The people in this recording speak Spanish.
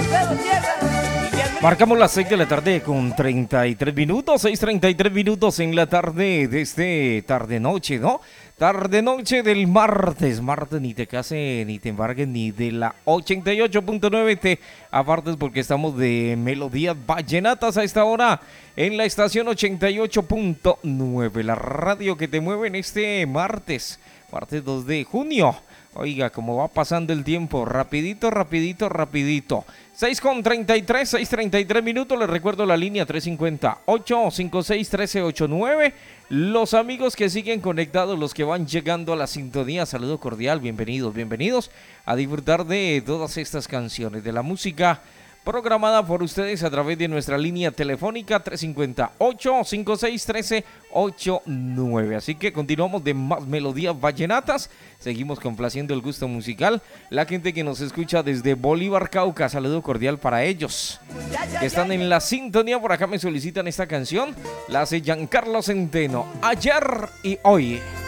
Marcamos las 6 de la tarde con 33 minutos, 6:33 minutos en la tarde de este tarde-noche, ¿no? Tarde-noche del martes, ni te case, ni te embargues, ni de la 88.9 te apartes porque estamos de melodías vallenatas a esta hora en la estación 88.9, la radio que te mueve en este martes 2 de junio. Oiga, cómo va pasando el tiempo, rapidito. 6:33 minutos, les recuerdo la línea 350-856-1389. Los amigos que siguen conectados, los que van llegando a la sintonía, saludo cordial, bienvenidos a disfrutar de todas estas canciones, de la música programada por ustedes a través de nuestra línea telefónica 350-856-1389. Así que continuamos de más melodías vallenatas, seguimos complaciendo el gusto musical. La gente que nos escucha desde Bolívar, Cauca, saludo cordial para ellos que están en la sintonía. Por acá me solicitan esta canción, la hace Giancarlo Centeno, Ayer y Hoy.